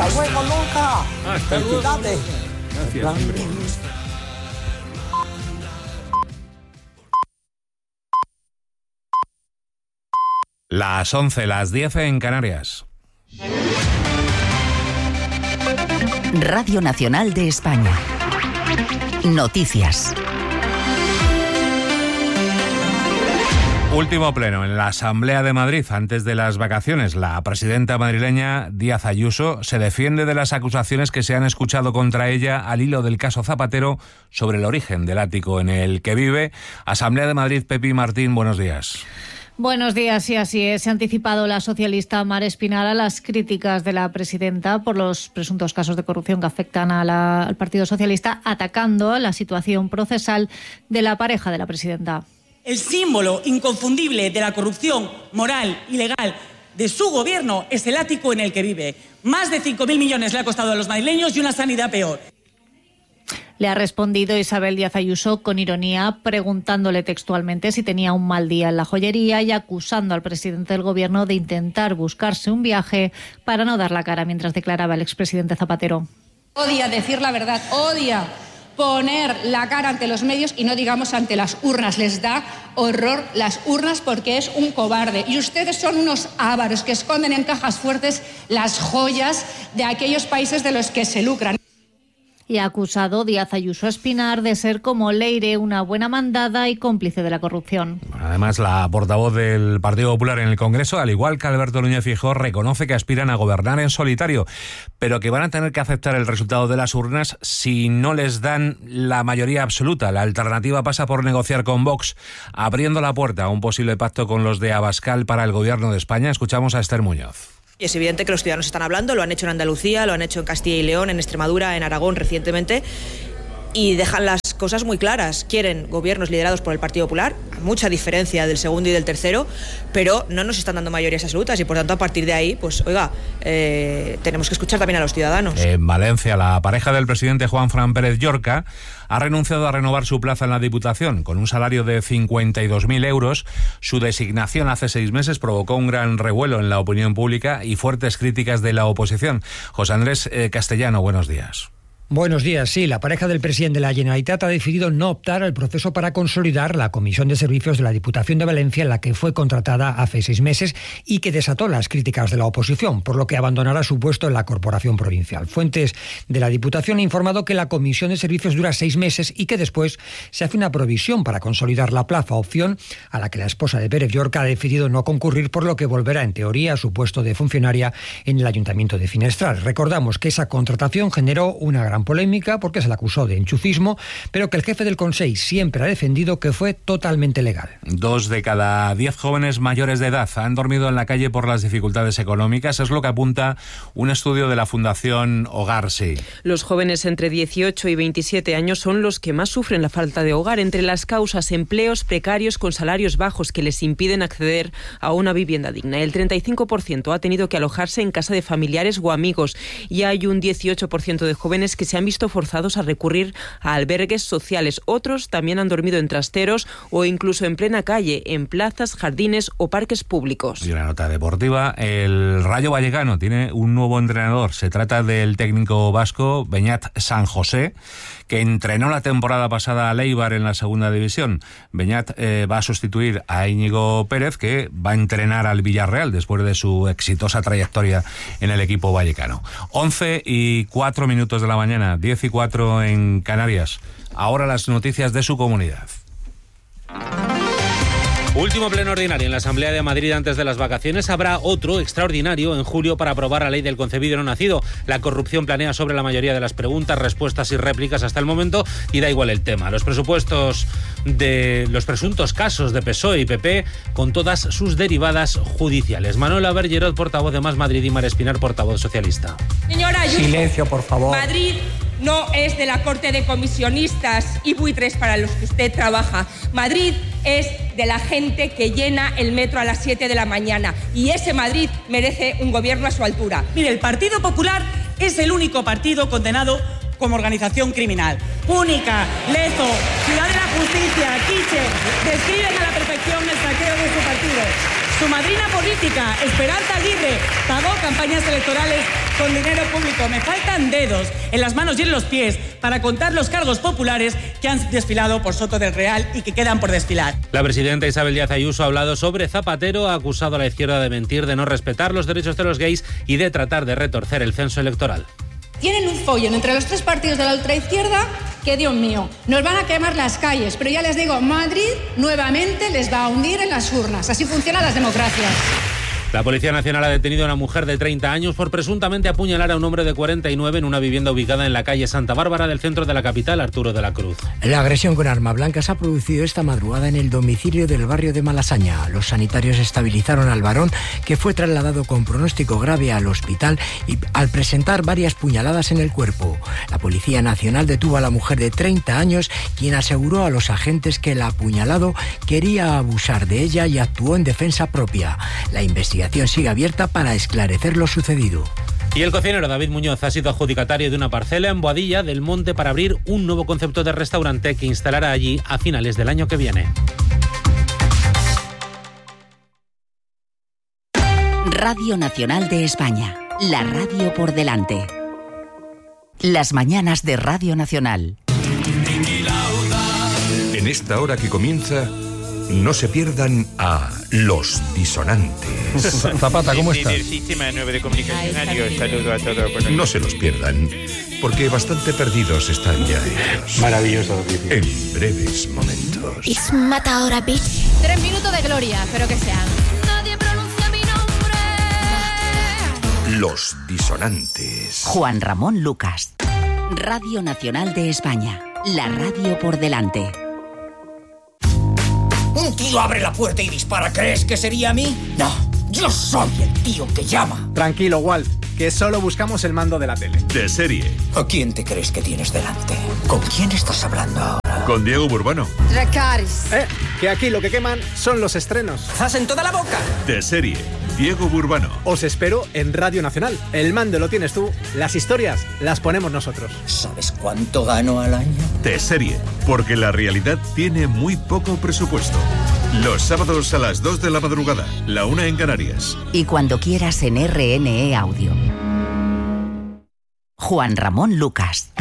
Hasta luego, Luca. Hasta luego. Gracias, hombre. Las 11, las 10 en Canarias. Radio Nacional de España. Noticias. Último pleno en la Asamblea de Madrid antes de las vacaciones. La presidenta madrileña, Díaz Ayuso, se defiende de las acusaciones que se han escuchado contra ella al hilo del caso Zapatero sobre el origen del ático en el que vive. Asamblea de Madrid, Pepi Martín, buenos días. Buenos días, y así es. Se ha anticipado la socialista Mar Espinar a las críticas de la presidenta por los presuntos casos de corrupción que afectan al Partido Socialista, atacando la situación procesal de la pareja de la presidenta. El símbolo inconfundible de la corrupción moral y legal de su gobierno es el ático en el que vive. Más de 5.000 millones le ha costado a los madrileños y una sanidad peor. Le ha respondido Isabel Díaz Ayuso con ironía, preguntándole textualmente si tenía un mal día en la joyería y acusando al presidente del gobierno de intentar buscarse un viaje para no dar la cara mientras declaraba el expresidente Zapatero. Odia decir la verdad, odia poner la cara ante los medios y no digamos ante las urnas. Les da horror las urnas porque es un cobarde. Y ustedes son unos ávaros que esconden en cajas fuertes las joyas de aquellos países de los que se lucran. Y ha acusado Díaz Ayuso a Espinar de ser como Leire, una buena mandada y cómplice de la corrupción. Además, la portavoz del Partido Popular en el Congreso, al igual que Alberto Núñez Feijóo, reconoce que aspiran a gobernar en solitario, pero que van a tener que aceptar el resultado de las urnas si no les dan la mayoría absoluta. La alternativa pasa por negociar con Vox, abriendo la puerta a un posible pacto con los de Abascal para el gobierno de España. Escuchamos a Esther Muñoz. Y es evidente que los ciudadanos están hablando, lo han hecho en Andalucía, lo han hecho en Castilla y León, en Extremadura, en Aragón recientemente, y dejan las cosas muy claras. Quieren gobiernos liderados por el Partido Popular, a mucha diferencia del segundo y del tercero, pero no nos están dando mayorías absolutas y por tanto a partir de ahí, pues oiga, tenemos que escuchar también a los ciudadanos. En Valencia, la pareja del presidente Juanfran Pérez Llorca ha renunciado a renovar su plaza en la Diputación. Con un salario de 52.000 euros, su designación hace 6 meses provocó un gran revuelo en la opinión pública y fuertes críticas de la oposición. José Andrés Castellano, buenos días. Buenos días. Sí, la pareja del presidente de la Generalitat ha decidido no optar al proceso para consolidar la Comisión de Servicios de la Diputación de Valencia, en la que fue contratada hace 6 meses y que desató las críticas de la oposición, por lo que abandonará su puesto en la Corporación Provincial. Fuentes de la Diputación han informado que la Comisión de Servicios dura 6 meses y que después se hace una provisión para consolidar la plaza, opción a la que la esposa de Pérez Llorca ha decidido no concurrir, por lo que volverá en teoría a su puesto de funcionaria en el Ayuntamiento de Finestral. Recordamos que esa contratación generó una gran polémica porque se le acusó de enchufismo, pero que el jefe del Consell siempre ha defendido que fue totalmente legal. 2 de cada 10 jóvenes mayores de edad han dormido en la calle por las dificultades económicas. Es lo que apunta un estudio de la Fundación Hogar Sí. Los jóvenes entre 18 y 27 años son los que más sufren la falta de hogar. Entre las causas, empleos precarios con salarios bajos que les impiden acceder a una vivienda digna. El 35% ha tenido que alojarse en casa de familiares o amigos y hay un 18% de jóvenes que se han visto forzados a recurrir a albergues sociales. Otros también han dormido en trasteros o incluso en plena calle, en plazas, jardines o parques públicos. Y una nota deportiva, el Rayo Vallecano tiene un nuevo entrenador. Se trata del técnico vasco Beñat San José, que entrenó la temporada pasada a Eibar en la segunda división. Beñat va a sustituir a Íñigo Pérez, que va a entrenar al Villarreal después de su exitosa trayectoria en el equipo vallecano. 11:04 de la mañana, 10:04 en Canarias. Ahora las noticias de su comunidad. Último pleno ordinario en la Asamblea de Madrid antes de las vacaciones. Habrá otro extraordinario en julio para aprobar la ley del concebido no nacido. La corrupción planea sobre la mayoría de las preguntas, respuestas y réplicas hasta el momento y da igual el tema. Los presupuestos de los presuntos casos de PSOE y PP con todas sus derivadas judiciales. Manuela Bergerot, portavoz de Más Madrid, y Mar Espinar, portavoz socialista. Señora Ayuso, silencio, por favor. Madrid no es de la corte de comisionistas y buitres para los que usted trabaja. Madrid es de la gente que llena el metro a las 7 de la mañana. Y ese Madrid merece un gobierno a su altura. Mire, el Partido Popular es el único partido condenado como organización criminal. Única, Lezo, Ciudad de la Justicia, Quiche, describen a la perfección el saqueo de su partido. Su madrina política, Esperanza Aguirre, pagó campañas electorales con dinero público. Me faltan dedos en las manos y en los pies para contar los cargos populares que han desfilado por Soto del Real y que quedan por desfilar. La presidenta Isabel Díaz Ayuso ha hablado sobre Zapatero, ha acusado a la izquierda de mentir, de no respetar los derechos de los gays y de tratar de retorcer el censo electoral. Tienen un follón entre los tres partidos de la ultraizquierda que, Dios mío, nos van a quemar las calles. Pero ya les digo, Madrid nuevamente les va a hundir en las urnas. Así funcionan las democracias. La Policía Nacional ha detenido a una mujer de 30 años por presuntamente apuñalar a un hombre de 49 en una vivienda ubicada en la calle Santa Bárbara del centro de la capital, Arturo de la Cruz. La agresión con arma blanca se ha producido esta madrugada en el domicilio del barrio de Malasaña. Los sanitarios estabilizaron al varón, que fue trasladado con pronóstico grave al hospital y al presentar varias puñaladas en el cuerpo. La Policía Nacional detuvo a la mujer de 30 años, quien aseguró a los agentes que el apuñalado quería abusar de ella y actuó en defensa propia. La investigación sigue abierta para esclarecer lo sucedido. Y el cocinero David Muñoz ha sido adjudicatario de una parcela en Boadilla del Monte para abrir un nuevo concepto de restaurante que instalará allí a finales del año que viene. Radio Nacional de España, la radio por delante. Las mañanas de Radio Nacional. En esta hora que comienza, no se pierdan a Los Disonantes. Zapata, ¿cómo estás? Del sistema 9 de comunicación aéreo, saludo a todos. No se los pierdan, porque bastante perdidos están ya ellos. Maravillosa noticia. En breves momentos. Es matadora, bitch. 3 minutos de gloria, espero que sean. Nadie pronuncia mi nombre. Los Disonantes. Juan Ramón Lucas. Radio Nacional de España, la radio por delante. Un tío abre la puerta y dispara. ¿Crees que sería a mí? No, yo soy el tío que llama. Tranquilo, Walt, que solo buscamos el mando de la tele. De serie. ¿A quién te crees que tienes delante? ¿Con quién estás hablando ahora? Con Diego Burbano. Dracarys. Que aquí lo que queman son los estrenos. ¡Zas en toda la boca! De serie. Diego Burbano. Os espero en Radio Nacional. El mando lo tienes tú, las historias las ponemos nosotros. ¿Sabes cuánto gano al año? De serie, porque la realidad tiene muy poco presupuesto. Los sábados a las 2 de la madrugada, la 1 en Canarias. Y cuando quieras en RNE Audio. Juan Ramón Lucas.